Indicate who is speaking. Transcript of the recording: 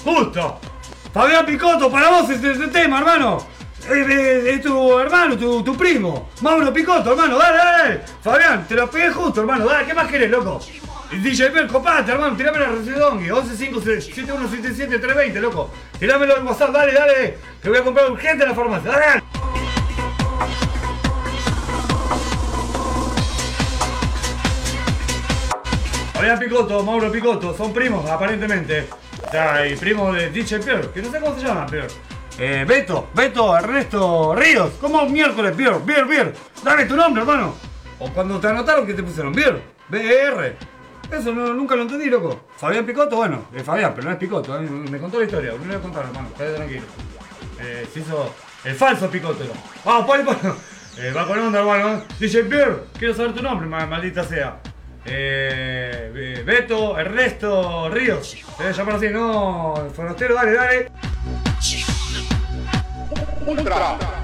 Speaker 1: Justo. Fabián Picotto, para vos es el tema, hermano. Es tu hermano, tu primo. Mauro Picotto, hermano, dale. Fabián, te lo pegué justo, hermano, dale, ¿qué más querés, loco? DJ Per, copate, hermano, tirame la Residongi, 1157171320, loco. Tirámelo en WhatsApp, dale, que voy a comprar urgente en la farmacia, dale. Fabián Picotto, Mauro Picotto, son primos, aparentemente. O sea, y primos de DJ Per, que no sé cómo se llama, Per. Beto, Ernesto Ríos. ¿Cómo miércoles, Bier? Dame tu nombre, hermano. O cuando te anotaron, ¿qué te pusieron? Bier, B-E-R. Eso nunca lo entendí, loco. Fabián Picotto, bueno, es Fabián, pero no es Picotto. Me contó la historia, no le voy a contar, hermano. Quédate tranquilo. Se hizo el falso Picotto. Vamos, Poli. Va con onda, hermano. DJ Bier, quiero saber tu nombre, maldita sea. Beto, Ernesto Ríos. Se debe llamar así, no, forastero, dale.
Speaker 2: Ultra.